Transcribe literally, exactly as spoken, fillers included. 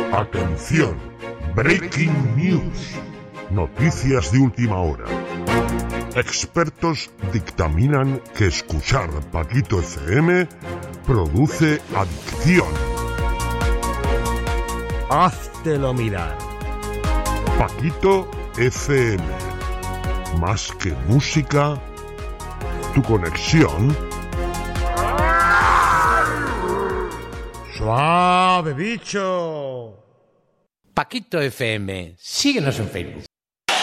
Atención, Breaking News. Noticias de última hora. Expertos dictaminan que escuchar Paquito F M produce adicción. Háztelo mirar. Paquito F M. Más que música, tu conexión. ¡Suave, bicho! Paquito F M. Síguenos en Facebook.